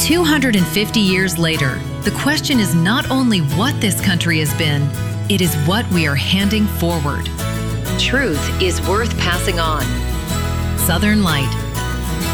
250 years later, the question is not only what this country has been, it is what we are handing forward. Truth is worth passing on. Southern Light.